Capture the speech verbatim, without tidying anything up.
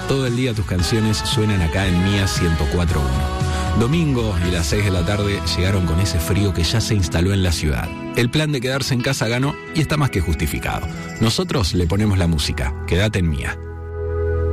Todo el día tus canciones suenan acá en Mía ciento cuatro punto uno. Domingo y las seis de la tarde llegaron con ese frío que ya se instaló en la ciudad. El plan de quedarse en casa ganó y está más que justificado. Nosotros le ponemos la música. Quédate en Mía.